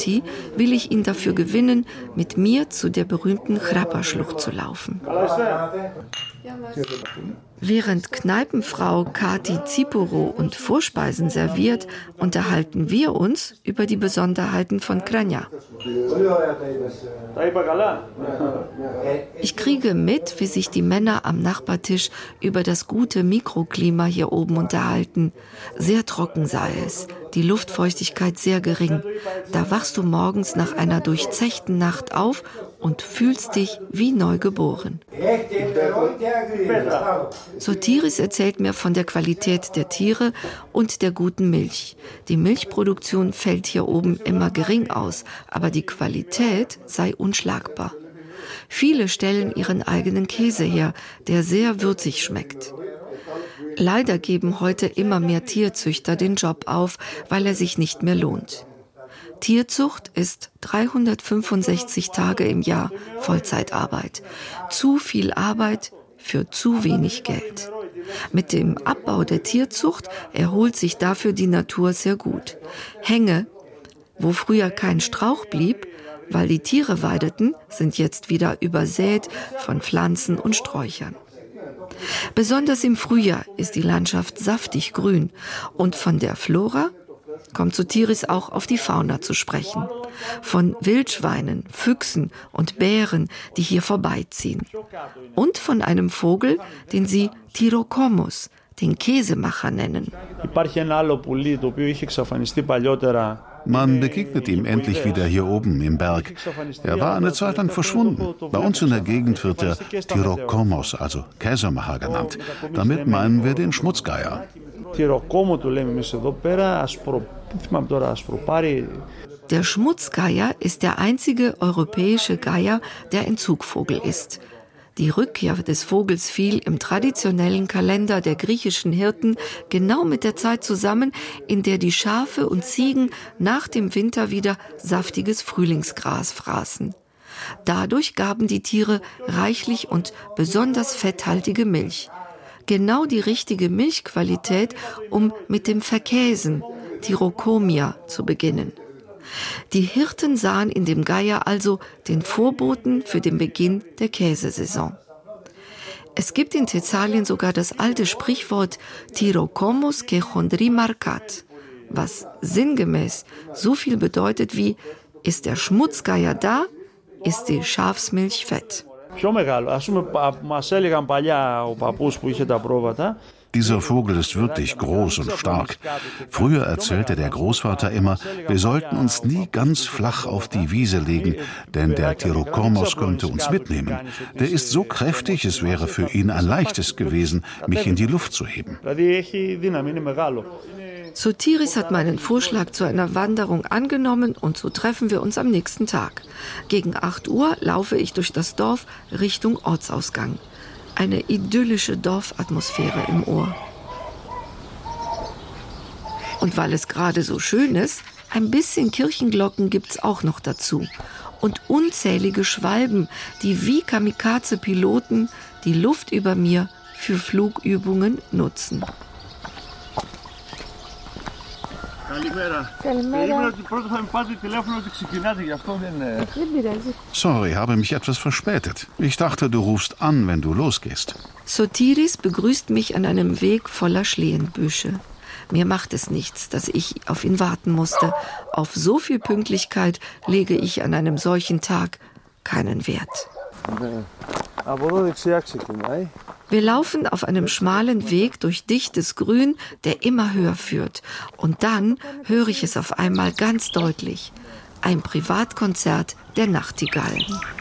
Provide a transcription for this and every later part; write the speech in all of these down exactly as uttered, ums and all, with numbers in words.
Kati will ich ihn dafür gewinnen, mit mir zu der berühmten Chrapa-Schlucht zu laufen. Während Kneipenfrau Kati Ziporo und Vorspeisen serviert, unterhalten wir uns über die Besonderheiten von Kranja. Ich kriege mit, wie sich die Männer am Nachbartisch über das gute Mikroklima hier oben unterhalten. Sehr trocken sei es, die Luftfeuchtigkeit sehr gering. Da wachst du morgens nach einer durchzechten Nacht auf und fühlst dich wie neu geboren. Sotiris erzählt mir von der Qualität der Tiere und der guten Milch. Die Milchproduktion fällt hier oben immer gering aus, aber die Qualität sei unschlagbar. Viele stellen ihren eigenen Käse her, der sehr würzig schmeckt. Leider geben heute immer mehr Tierzüchter den Job auf, weil er sich nicht mehr lohnt. Tierzucht ist dreihundertfünfundsechzig Tage im Jahr Vollzeitarbeit. Zu viel Arbeit für zu wenig Geld. Mit dem Abbau der Tierzucht erholt sich dafür die Natur sehr gut. Hänge, wo früher kein Strauch blieb, weil die Tiere weideten, sind jetzt wieder übersät von Pflanzen und Sträuchern. Besonders im Frühjahr ist die Landschaft saftig grün und von der Flora kommt Sotiris auch auf die Fauna zu sprechen. Von Wildschweinen, Füchsen und Bären, die hier vorbeiziehen. Und von einem Vogel, den sie Thyrokomos, den Käsemacher, nennen. Man begegnet ihm endlich wieder hier oben im Berg. Er war eine Zeit lang verschwunden. Bei uns in der Gegend wird er Thyrokomos, also Käsemacher, genannt. Damit meinen wir den Schmutzgeier. Der Schmutzgeier ist der einzige europäische Geier, der ein Zugvogel ist. Die Rückkehr des Vogels fiel im traditionellen Kalender der griechischen Hirten genau mit der Zeit zusammen, in der die Schafe und Ziegen nach dem Winter wieder saftiges Frühlingsgras fraßen. Dadurch gaben die Tiere reichlich und besonders fetthaltige Milch. Genau die richtige Milchqualität, um mit dem Verkäsen, Thyrokomia, zu beginnen. Die Hirten sahen in dem Geier also den Vorboten für den Beginn der Käsesaison. Es gibt in Thessalien sogar das alte Sprichwort Thyrokomos ke chondri markat, was sinngemäß so viel bedeutet wie: Ist der Schmutzgeier da, ist die Schafsmilch fett. Dieser Vogel ist wirklich groß und stark. Früher erzählte der Großvater immer, wir sollten uns nie ganz flach auf die Wiese legen, denn der Thyrokomos könnte uns mitnehmen. Der ist so kräftig, es wäre für ihn ein leichtes gewesen, mich in die Luft zu heben. Sotiris hat meinen Vorschlag zu einer Wanderung angenommen und so treffen wir uns am nächsten Tag. Gegen acht Uhr laufe ich durch das Dorf Richtung Ortsausgang. Eine idyllische Dorfatmosphäre im Ohr. Und weil es gerade so schön ist, ein bisschen Kirchenglocken gibt's auch noch dazu. Und unzählige Schwalben, die wie Kamikaze-Piloten die Luft über mir für Flugübungen nutzen. Sorry, habe mich etwas verspätet. Ich dachte, du rufst an, wenn du losgehst. Sotiris begrüßt mich an einem Weg voller Schlehenbüsche. Mir macht es nichts, dass ich auf ihn warten musste. Auf so viel Pünktlichkeit lege ich an einem solchen Tag keinen Wert. Wir laufen auf einem schmalen Weg durch dichtes Grün, der immer höher führt. Und dann höre ich es auf einmal ganz deutlich. Ein Privatkonzert der Nachtigallen.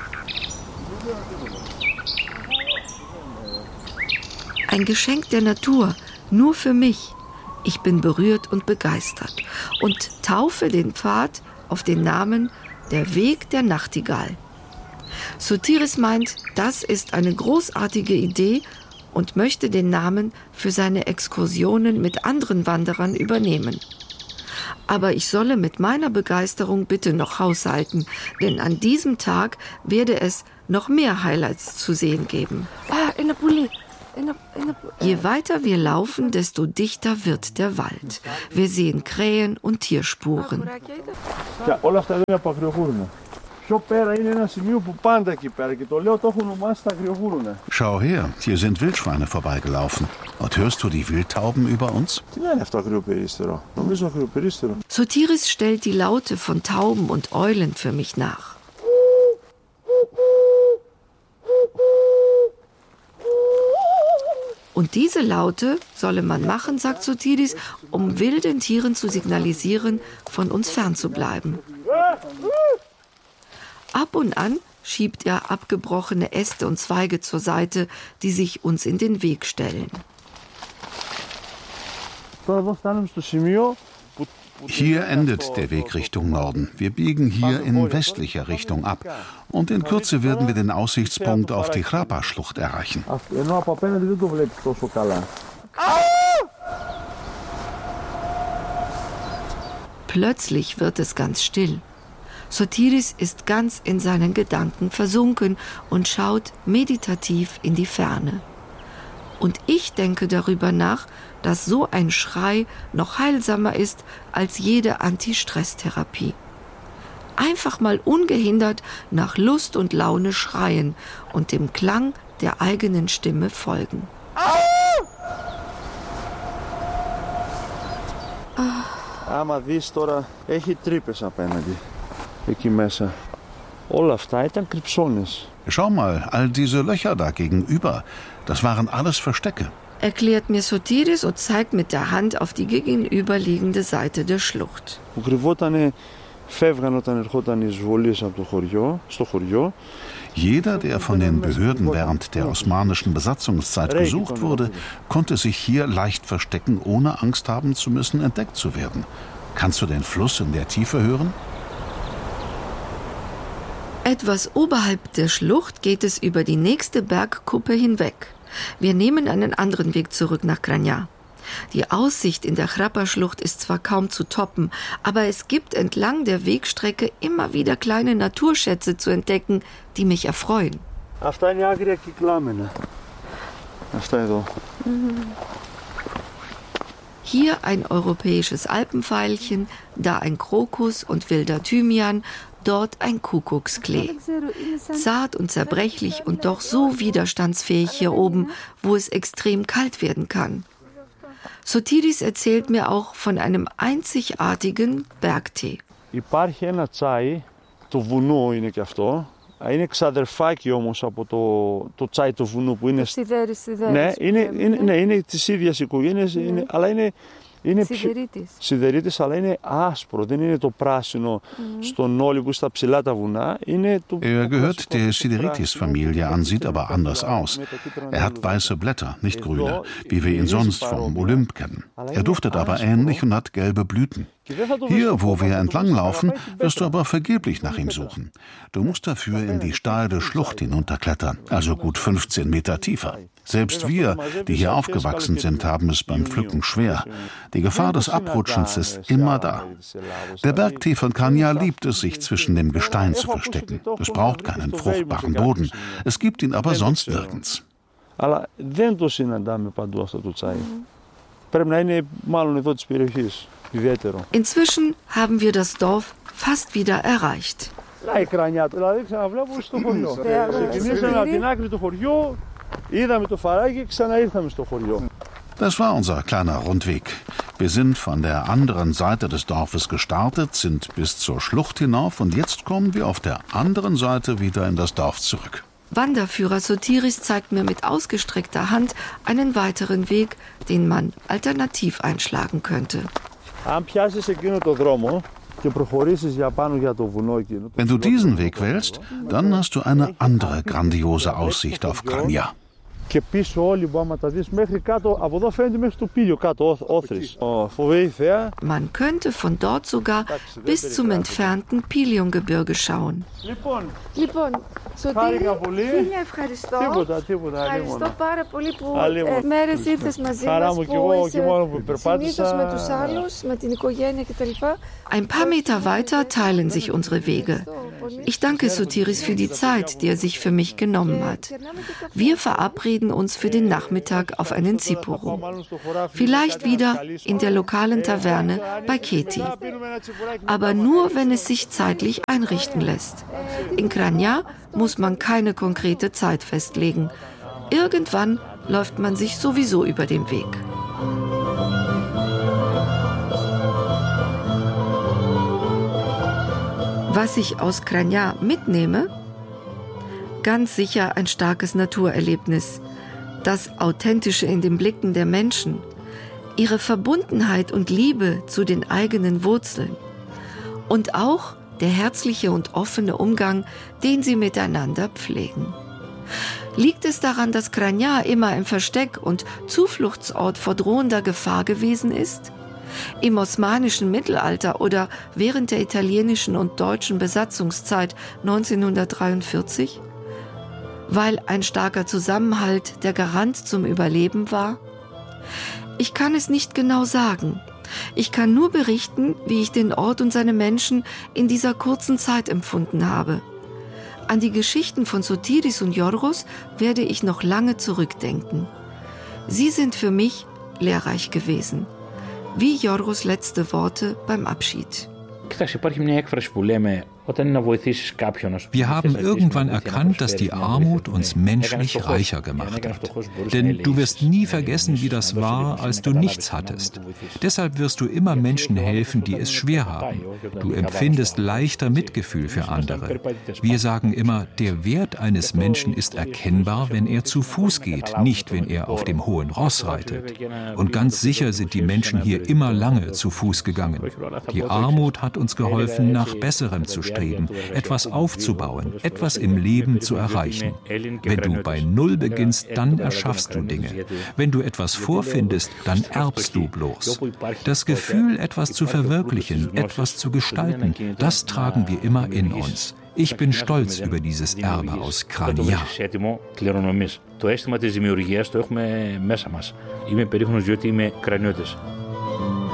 Ein Geschenk der Natur, nur für mich. Ich bin berührt und begeistert und taufe den Pfad auf den Namen Der Weg der Nachtigall. Sotiris meint, das ist eine großartige Idee und möchte den Namen für seine Exkursionen mit anderen Wanderern übernehmen. Aber ich solle mit meiner Begeisterung bitte noch haushalten, denn an diesem Tag werde es noch mehr Highlights zu sehen geben. Ah, είναι πουλί. Je weiter wir laufen, desto dichter wird der Wald. Wir sehen Krähen und Tierspuren. Schau her, hier sind Wildschweine vorbeigelaufen. Und hörst du die Wildtauben über uns? Sotiris stellt die Laute von Tauben und Eulen für mich nach. Und diese Laute solle man machen, sagt Sotiris, um wilden Tieren zu signalisieren, von uns fernzubleiben. Ab und an schiebt er abgebrochene Äste und Zweige zur Seite, die sich uns in den Weg stellen. Hier endet der Weg Richtung Norden. Wir biegen hier in westlicher Richtung ab. Und in Kürze werden wir den Aussichtspunkt auf die Chrapa-Schlucht erreichen. Plötzlich wird es ganz still. Sotiris ist ganz in seinen Gedanken versunken und schaut meditativ in die Ferne. Und ich denke darüber nach, dass so ein Schrei noch heilsamer ist als jede Anti-Stress-Therapie. Einfach mal ungehindert nach Lust und Laune schreien und dem Klang der eigenen Stimme folgen. Άμα δεις τώρα, έχει τρύπες απέναντι, εκεί μέσα. Όλα αυτά ήταν κρυψώνες. Schau mal, all diese Löcher da gegenüber, das waren alles Verstecke. Erklärt mir Sotiris und zeigt mit der Hand auf die gegenüberliegende Seite der Schlucht. Που κρυβότανε, φεύγαν όταν ερχόταν οι εισβολείς από το χωριό, στο χωριό. Jeder, der von den Behörden während der osmanischen Besatzungszeit gesucht wurde, konnte sich hier leicht verstecken, ohne Angst haben zu müssen, entdeckt zu werden. Kannst du den Fluss in der Tiefe hören? Etwas oberhalb der Schlucht geht es über die nächste Bergkuppe hinweg. Wir nehmen einen anderen Weg zurück nach Kranj. Die Aussicht in der Chrapa-Schlucht ist zwar kaum zu toppen, aber es gibt entlang der Wegstrecke immer wieder kleine Naturschätze zu entdecken, die mich erfreuen. Αυτά είναι άγρια κυκλάμενα. Αυτά εδώ. Hier ein europäisches Alpenveilchen, da ein Krokus und wilder Thymian, dort ein Kuckucksklee. Zart und zerbrechlich und doch so widerstandsfähig hier oben, wo es extrem kalt werden kann. Sotiris erzählt mir auch von einem einzigartigen Bergtee. Υπάρχει ένα τσάι, το βουνό είναι και αυτό. Είναι ξαδερφάκι όμως από το, το τσάι του βουνού που είναι... Σιδέρης, σιδέρης. Ναι, είναι, είναι, ναι, είναι της ίδιας οικογένειας, είναι, αλλά είναι... Είναι Σιδερίτης. Σιδερίτης, αλλά είναι άσπρο, δεν είναι το πράσινο mm. στον Όλη που στα ψηλά τα βουνά. Είναι το... Er gehört der Sideritis-Familie an, sieht aber anders aus. Er hat weiße Blätter, nicht grüne, wie wir ihn sonst vom Olymp kennen. Er duftet aber ähnlich und hat gelbe Blüten. Hier, wo wir entlanglaufen, wirst du aber vergeblich nach ihm suchen. Du musst dafür in die steile Schlucht hinunterklettern, also gut fünfzehn Meter tiefer. Selbst wir, die hier aufgewachsen sind, haben es beim Pflücken schwer. Die Gefahr des Abrutschens ist immer da. Der Bergtee von Kranj liebt es, sich zwischen dem Gestein zu verstecken. Es braucht keinen fruchtbaren Boden. Es gibt ihn aber sonst nirgends. Αλλά δεν το συναντάμε παντού αυτό το τσάι. Πρέπει να είναι μάλλον εδώ της περιοχής, ιδιαίτερο. Inzwischen haben wir das Dorf fast wieder erreicht. Να η Κρανιά, δηλαδή ξαναβλέπουμε στο χωριό. Ξεκινήσαμε από την άκρη του χωριού, είδαμε το φαράγγι και ξαναήρθαμε στο χωριό. Das war unser kleiner Rundweg. Wir sind von der anderen Seite des Dorfes gestartet, sind bis zur Schlucht hinauf und jetzt kommen wir auf der anderen Seite wieder in das Dorf zurück. Wanderführer Sotiris zeigt mir mit ausgestreckter Hand einen weiteren Weg, den man alternativ einschlagen könnte. Wenn du diesen Weg wählst, dann hast du eine andere grandiose Aussicht auf Kranj. Και πίσω όλοι που άμα τα δεις μέχρι κάτω, από εδώ φαίνεται μέχρι το πήλιο κάτω, όθρης. Φοβερή θέα. Man könnte von dort sogar bis zum entfernten Pilion-Gebirge schauen. Λοιπόν, λοιπόν Σωτήρη, χίλια ευχαριστώ. Τίποτα, τίποτα. Ευχαριστώ πάρα πολύ που ε, μέρες ήρθες μαζί μας, που είσαι συνήθως με τους άλλους, με την οικογένεια κτλ. Ein paar Meter weiter teilen sich unsere Wege. Ich danke Sotiris für die Zeit, die er sich für mich genommen hat. Wir verabreden uns für den Nachmittag auf einen Tsipuro. Vielleicht wieder in der lokalen Taverne bei Keti. Aber nur, wenn es sich zeitlich einrichten lässt. In Kranja muss man keine konkrete Zeit festlegen. Irgendwann läuft man sich sowieso über den Weg. Was ich aus Kranja mitnehme? Ganz sicher ein starkes Naturerlebnis. Das Authentische in den Blicken der Menschen. Ihre Verbundenheit und Liebe zu den eigenen Wurzeln. Und auch der herzliche und offene Umgang, den sie miteinander pflegen. Liegt es daran, dass Kranja immer ein Versteck und Zufluchtsort vor drohender Gefahr gewesen ist? Im osmanischen Mittelalter oder während der italienischen und deutschen Besatzungszeit neunzehnhundertdreiundvierzig? Weil ein starker Zusammenhalt der Garant zum Überleben war? Ich kann es nicht genau sagen. Ich kann nur berichten, wie ich den Ort und seine Menschen in dieser kurzen Zeit empfunden habe. An die Geschichten von Sotiris und Yorgos werde ich noch lange zurückdenken. Sie sind für mich lehrreich gewesen. Wie Yorgos letzte Worte beim Abschied. Wir haben irgendwann erkannt, dass die Armut uns menschlich reicher gemacht hat. Denn du wirst nie vergessen, wie das war, als du nichts hattest. Deshalb wirst du immer Menschen helfen, die es schwer haben. Du empfindest leichter Mitgefühl für andere. Wir sagen immer, der Wert eines Menschen ist erkennbar, wenn er zu Fuß geht, nicht wenn er auf dem hohen Ross reitet. Und ganz sicher sind die Menschen hier immer lange zu Fuß gegangen. Die Armut hat uns geholfen, nach Besserem zu streben, etwas aufzubauen, etwas im Leben zu erreichen. Wenn du bei Null beginnst, dann erschaffst du Dinge. Wenn du etwas vorfindest, dann erbst du bloß. Das Gefühl, etwas zu verwirklichen, etwas zu gestalten, das tragen wir immer in uns. Ich bin stolz über dieses Erbe aus Kranja. Το αίσθημα της δημιουργίας το έχουμε μέσα μας. Είμαι περήφανος διότι είμαι Κρανιώτης.